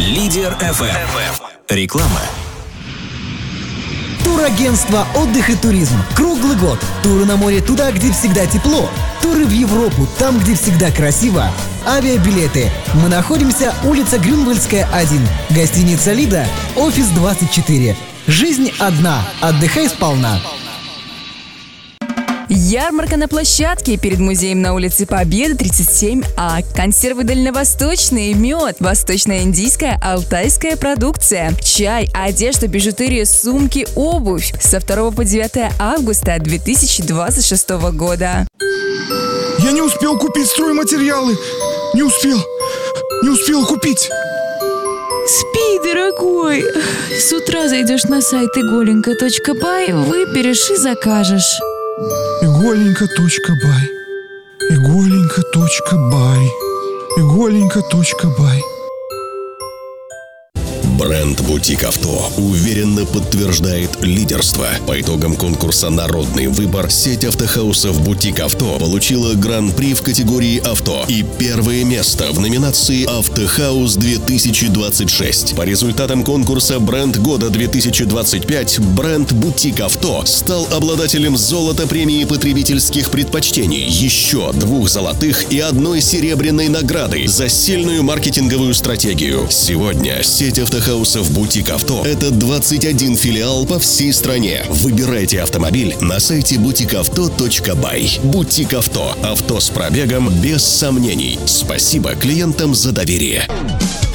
Лидер FM. Реклама. Турагентство «Отдых и туризм». Круглый год. Туры на море туда, где всегда тепло. Туры в Европу, там, где всегда красиво. Авиабилеты. Мы находимся улица Грюнвальдская, 1. Гостиница «Лида», офис 24. Жизнь одна. Отдыхай сполна. Ярмарка на площадке перед музеем на улице Победы, 37А. Консервы дальневосточные, мед, восточно-индийская, алтайская продукция, чай, одежда, бижутерия, сумки, обувь. Со 2 по 9 августа 2026 года. Я не успел купить стройматериалы. Не успел купить. Спи, дорогой. С утра зайдешь на сайт igolenko.by, выберешь и закажешь. Иголенко.бай. Иголенко.бай. Бренд «Бутик Авто» уверенно подтверждает лидерство. По итогам конкурса «Народный выбор» сеть автохаусов «Бутик Авто» получила гран-при в категории «Авто» и первое место в номинации «Автохаус-2026». По результатам конкурса «Бренд года 2025» бренд «Бутик Авто» стал обладателем золота премии потребительских предпочтений, еще 2 золотых и 1 серебряной награды за сильную маркетинговую стратегию. Сегодня сеть автохаусов «Бутик Авто» — это 21 филиал по всей стране. Выбирайте автомобиль на сайте butikauto.by. «Бутик Авто» — авто с пробегом без сомнений. Спасибо клиентам за доверие.